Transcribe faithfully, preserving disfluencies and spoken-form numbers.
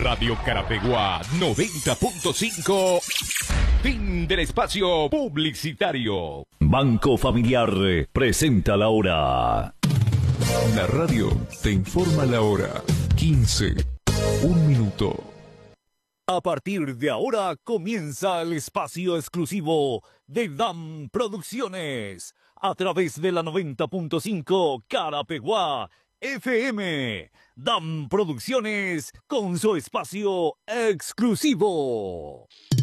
Radio Carapeguá noventa punto cinco. Fin del espacio publicitario. Banco Familiar presenta la hora. La radio te informa la hora. quince. Un minuto. A partir de ahora comienza el espacio exclusivo de D A M Producciones a través de la noventa punto cinco Carapeguá F M. D A M Producciones con su espacio exclusivo.